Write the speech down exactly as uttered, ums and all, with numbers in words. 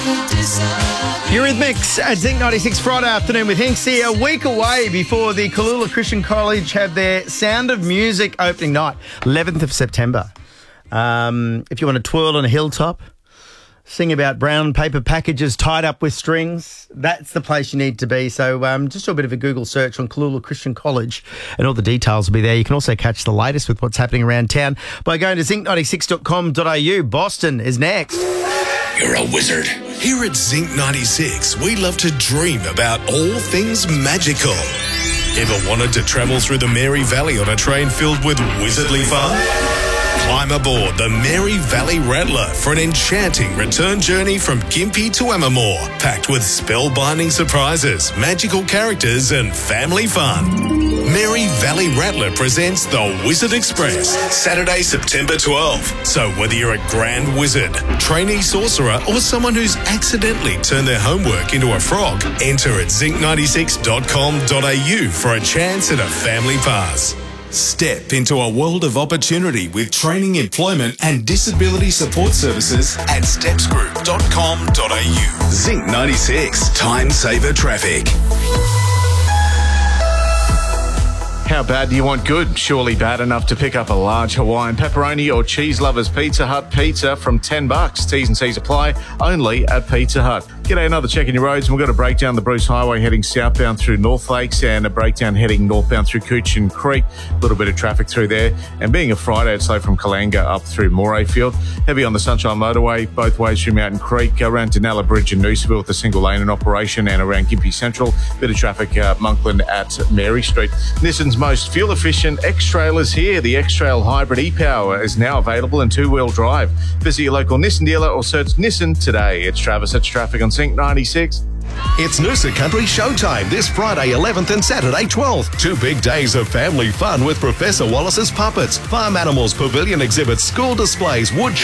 Eurythmics at Zinc ninety-six Friday afternoon with Hinksy, a week away before the Cooloola Christian College have their Sound of Music opening night, eleventh of September. Um, if you want to twirl on a hilltop, sing about brown paper packages tied up with strings, that's the place you need to be. So um, just do a bit of a Google search on Cooloola Christian College and all the details will be there. You can also catch the latest with what's happening around town by going to zinc ninety-six dot com dot a u. Boston is next. You're a wizard. Here at Zinc ninety-six, we love to dream about all things magical. Ever wanted to travel through the Mary Valley on a train filled with wizardly fun? Climb aboard the Mary Valley Rattler for an enchanting return journey from Gympie to Amamore, packed with spellbinding surprises, magical characters and family fun. Mary Valley Rattler presents the Wizard Express, Saturday, September twelfth. So whether you're a grand wizard, trainee sorcerer or someone who's accidentally turned their homework into a frog, enter at zinc ninety-six dot com dot a u for a chance at a family pass. Step into a world of opportunity with training, employment and disability support services at steps group dot com dot a u. Zinc ninety-six, time saver traffic. How bad do you want good? Surely bad enough to pick up a large Hawaiian pepperoni or cheese lovers Pizza Hut pizza from ten bucks. T's and C's apply only at Pizza Hut. G'day, another check in your roads. We've got a breakdown the Bruce Highway heading southbound through North Lakes and a breakdown heading northbound through Coochin Creek. A little bit of traffic through there. And being a Friday, it's slow from Kalanga up through Morayfield. Heavy on the Sunshine Motorway, both ways through Mountain Creek, around Denella Bridge and Noosaville with a single lane in operation, and around Gympie Central. Bit of traffic uh, Monkland at Mary Street. Nissan's most fuel-efficient X-Trail is here. The X-Trail Hybrid e-Power is now available in two-wheel drive. Visit your local Nissan dealer or search Nissan today. It's Travis, it's traffic on Zinc ninety-six. It's Noosa Country Showtime this Friday eleventh and Saturday twelfth. Two big days of family fun with Professor Wallace's Puppets, Farm Animals Pavilion exhibits, school displays, wood